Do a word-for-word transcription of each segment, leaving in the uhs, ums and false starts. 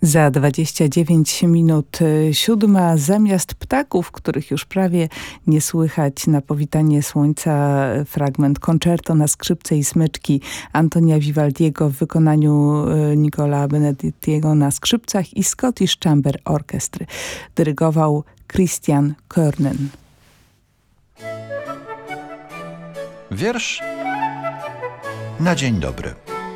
Za dwadzieścia dziewięć minut siódma, zamiast ptaków, których już prawie nie słychać, na powitanie słońca fragment koncerto na skrzypce i smyczki Antonia Vivaldiego w wykonaniu Nicola Benedettiego na skrzypcach i Scottish Chamber Orchestry. Dyrygował Christian Körnen. Wiersz na dzień dobry.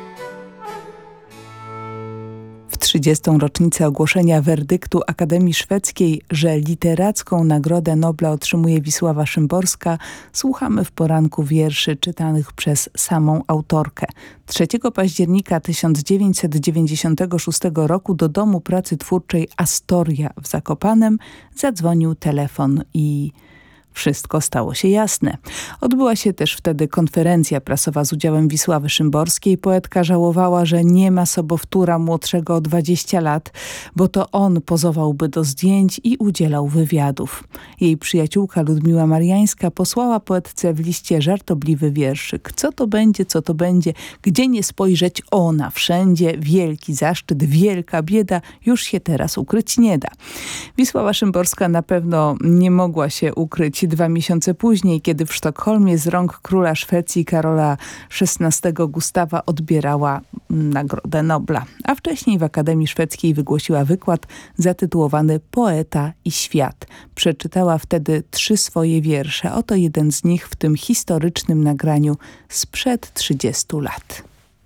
W trzydziestą rocznicę ogłoszenia werdyktu Akademii Szwedzkiej, że literacką Nagrodę Nobla otrzymuje Wisława Szymborska, słuchamy w poranku wierszy czytanych przez samą autorkę. trzeciego października tysiąc dziewięćset dziewięćdziesiątego szóstego roku do Domu Pracy Twórczej Astoria w Zakopanem zadzwonił telefon i... wszystko stało się jasne. Odbyła się też wtedy konferencja prasowa z udziałem Wisławy Szymborskiej. Poetka żałowała, że nie ma sobowtóra młodszego o dwadzieścia lat, bo to on pozowałby do zdjęć i udzielał wywiadów. Jej przyjaciółka Ludmiła Mariańska posłała poetce w liście żartobliwy wierszyk. Co to będzie, co to będzie, gdzie nie spojrzeć, ona wszędzie, wielki zaszczyt, wielka bieda, już się teraz ukryć nie da. Wisława Szymborska na pewno nie mogła się ukryć dwa miesiące później, kiedy w Sztokholmie z rąk króla Szwecji Karola szesnastego Gustawa odbierała Nagrodę Nobla. A wcześniej w Akademii Szwedzkiej wygłosiła wykład zatytułowany Poeta i świat. Przeczytała wtedy trzy swoje wiersze. Oto jeden z nich w tym historycznym nagraniu sprzed trzydziestu lat.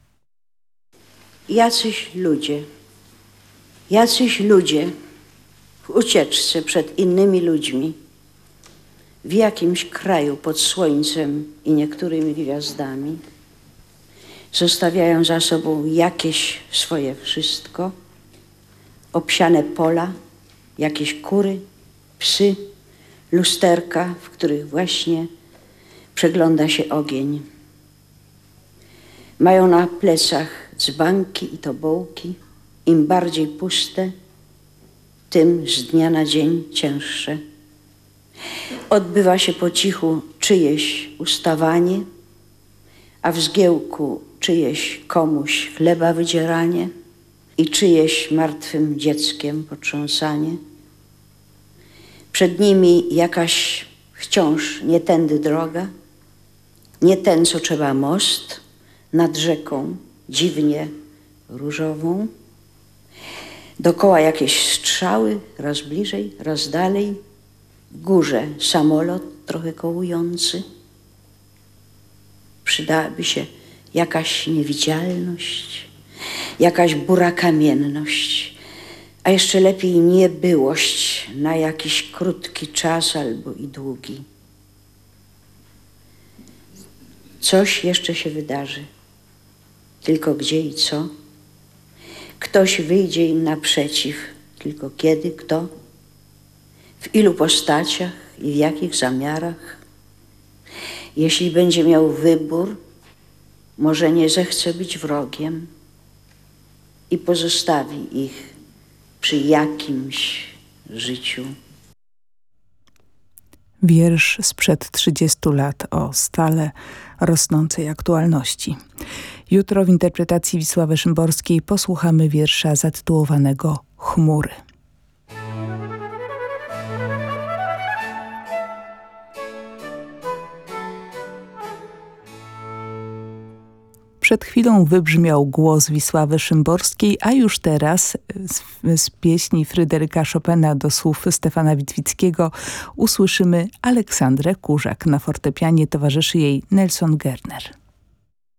Jacyś ludzie, jacyś ludzie w ucieczce przed innymi ludźmi, w jakimś kraju pod słońcem i niektórymi gwiazdami, zostawiają za sobą jakieś swoje wszystko, obsiane pola, jakieś kury, psy, lusterka, w których właśnie przegląda się ogień. Mają na plecach dzbanki i tobołki, im bardziej puste, tym z dnia na dzień cięższe. Odbywa się po cichu czyjeś ustawanie, a w zgiełku czyjeś komuś chleba wydzieranie i czyjeś martwym dzieckiem potrząsanie. Przed nimi jakaś wciąż nie tędy droga, nie ten, co trzeba most nad rzeką dziwnie różową. Dokoła jakieś strzały, raz bliżej, raz dalej. W górze samolot trochę kołujący. Przydałaby się jakaś niewidzialność, jakaś bura kamienność, a jeszcze lepiej niebyłość na jakiś krótki czas albo i długi. Coś jeszcze się wydarzy, tylko gdzie i co? Ktoś wyjdzie im naprzeciw, tylko kiedy, kto? W ilu postaciach i w jakich zamiarach? Jeśli będzie miał wybór, może nie zechce być wrogiem i pozostawi ich przy jakimś życiu. Wiersz sprzed trzydziestu lat o stale rosnącej aktualności. Jutro w interpretacji Wisławy Szymborskiej posłuchamy wiersza zatytułowanego Chmury. Przed chwilą wybrzmiał głos Wisławy Szymborskiej, a już teraz z, z pieśni Fryderyka Chopina do słów Stefana Witwickiego usłyszymy Aleksandrę Kurzak. Na fortepianie towarzyszy jej Nelson Gerner.